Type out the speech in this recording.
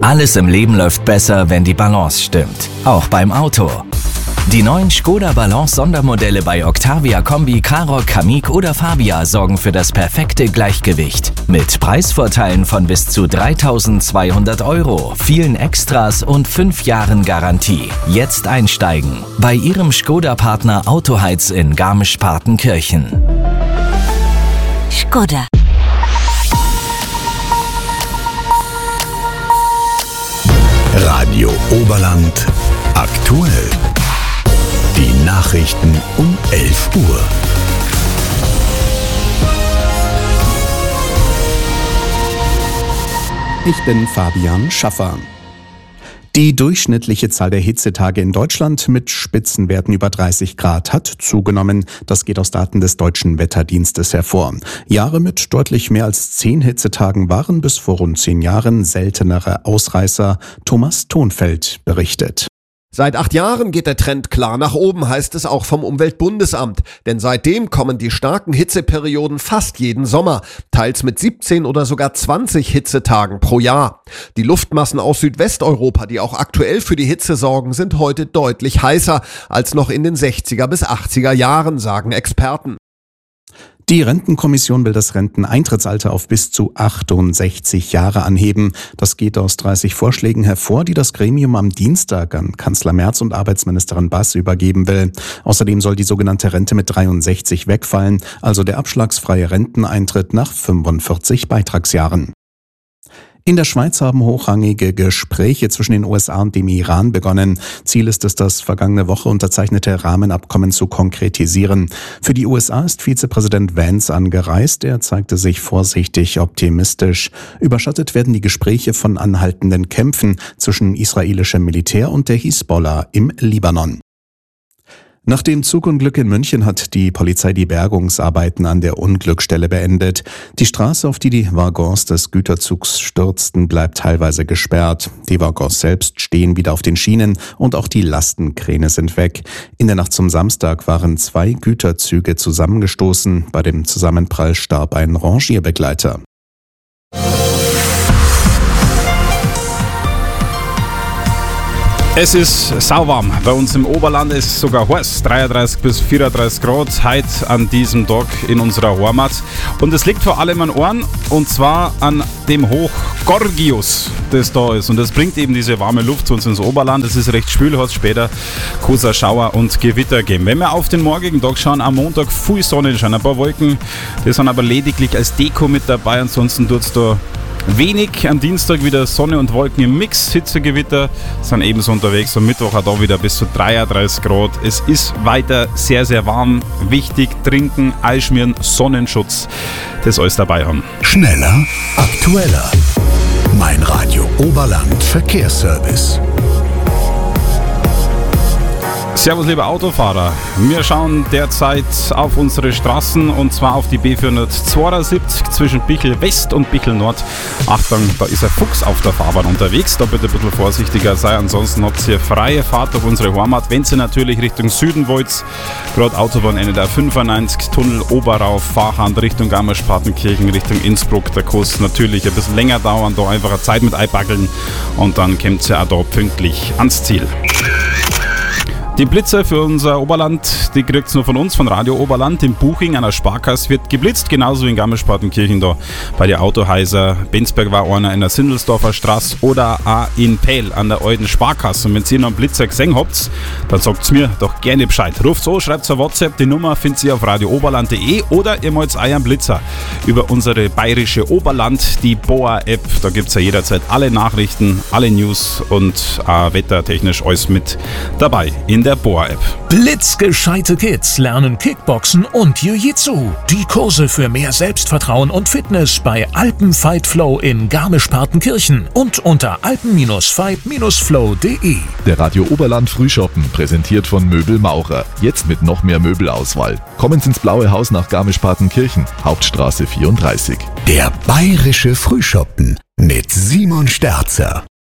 Alles im Leben läuft besser, wenn die Balance stimmt. Auch beim Auto. Die neuen Škoda Balance Sondermodelle bei Octavia Kombi, Karoq, Kamiq oder Fabia sorgen für das perfekte Gleichgewicht. Mit Preisvorteilen von bis zu 3.200 €, vielen Extras und 5 Jahren Garantie. Jetzt einsteigen. Bei Ihrem Škoda-Partner Autoheiz in Garmisch-Partenkirchen. Škoda. Radio Oberland aktuell. Die Nachrichten um 11 Uhr. Ich bin Fabian Schaffer. Die durchschnittliche Zahl der Hitzetage in Deutschland mit Spitzenwerten über 30 Grad hat zugenommen. Das geht aus Daten des Deutschen Wetterdienstes hervor. Jahre mit deutlich mehr als 10 Hitzetagen waren bis vor rund 10 Jahren seltenere Ausreißer. Thomas Thonfeld berichtet. Seit 8 Jahren geht der Trend klar nach oben, heißt es auch vom Umweltbundesamt. Denn seitdem kommen die starken Hitzeperioden fast jeden Sommer, teils mit 17 oder sogar 20 Hitzetagen pro Jahr. Die Luftmassen aus Südwesteuropa, die auch aktuell für die Hitze sorgen, sind heute deutlich heißer als noch in den 60er bis 80er Jahren, sagen Experten. Die Rentenkommission will das Renteneintrittsalter auf bis zu 68 Jahre anheben. Das geht aus 30 Vorschlägen hervor, die das Gremium am Dienstag an Kanzler Merz und Arbeitsministerin Bass übergeben will. Außerdem soll die sogenannte Rente mit 63 wegfallen, also der abschlagsfreie Renteneintritt nach 45 Beitragsjahren. In der Schweiz haben hochrangige Gespräche zwischen den USA und dem Iran begonnen. Ziel ist es, das vergangene Woche unterzeichnete Rahmenabkommen zu konkretisieren. Für die USA ist Vizepräsident Vance angereist. Er zeigte sich vorsichtig optimistisch. Überschattet werden die Gespräche von anhaltenden Kämpfen zwischen israelischem Militär und der Hisbollah im Libanon. Nach dem Zugunglück in München hat die Polizei die Bergungsarbeiten an der Unglücksstelle beendet. Die Straße, auf die die Waggons des Güterzugs stürzten, bleibt teilweise gesperrt. Die Waggons selbst stehen wieder auf den Schienen und auch die Lastenkräne sind weg. In der Nacht zum Samstag waren 2 Güterzüge zusammengestoßen. Bei dem Zusammenprall starb ein Rangierbegleiter. Es ist sauwarm. Bei uns im Oberland ist es sogar heiß. 33 bis 34 Grad heute an diesem Tag in unserer Heimat. Und es liegt vor allem an Ohren, und zwar an dem Hoch Gorgius, das da ist. Und das bringt eben diese warme Luft zu uns ins Oberland. Es ist recht schwül, hat es später großer Schauer und Gewitter geben. Wenn wir auf den morgigen Tag schauen, am Montag viel Sonnenschein, ein paar Wolken. Die sind aber lediglich als Deko mit dabei. Ansonsten tut es da wenig. Am Dienstag wieder Sonne und Wolken im Mix, Hitzegewitter sind ebenso unterwegs. Am Mittwoch auch da wieder bis zu 33 Grad. Es ist weiter sehr, sehr warm. Wichtig, trinken, einschmieren, Sonnenschutz, das alles dabei haben. Schneller, aktueller. Mein Radio Oberland Verkehrsservice. Servus, liebe Autofahrer. Wir schauen derzeit auf unsere Straßen, und zwar auf die B472 zwischen Bichl West und Bichl Nord. Achtung, da ist ein Fuchs auf der Fahrbahn unterwegs, da bitte ein bisschen vorsichtiger sein. Ansonsten habt ihr freie Fahrt durch unsere Heimat, wenn ihr natürlich Richtung Süden wollt. Gerade Autobahnende der 95, Tunnel Oberrauf, Fahrhand Richtung Garmisch-Partenkirchen, Richtung Innsbruck. Der Kurs natürlich ein bisschen länger dauern, da einfach eine Zeit mit einbackeln, und dann kommt ihr auch da pünktlich ans Ziel. Die Blitzer für unser Oberland, die kriegt es nur von uns, von Radio Oberland. Im Buching an der Sparkasse wird geblitzt, genauso wie in Garmisch-Partenkirchen da bei der Autohäuser. Benzberg war einer in der Sindelsdorfer Straße oder auch in Pähl an der alten Sparkasse. Und wenn ihr noch einen Blitzer gesehen habt, dann sagt's mir doch gerne Bescheid. Ruft's an, schreibt's auf WhatsApp, die Nummer findet ihr auf radiooberland.de, oder ihr malt's euren Blitzer über unsere bayerische Oberland, die BOA-App. Da gibt's ja jederzeit alle Nachrichten, alle News und wettertechnisch alles mit dabei in der BOA-App. Blitzgescheite Kids lernen Kickboxen und Jiu-Jitsu. Die Kurse für mehr Selbstvertrauen und Fitness bei Alpen Fight Flow in Garmisch-Partenkirchen und unter alpen-fight-flow.de. Der Radio Oberland Frühschoppen, präsentiert von Möbel Maurer. Jetzt mit noch mehr Möbelauswahl. Kommen Sie ins Blaue Haus nach Garmisch-Partenkirchen, Hauptstraße 34. Der bayerische Frühschoppen mit Simon Sterzer.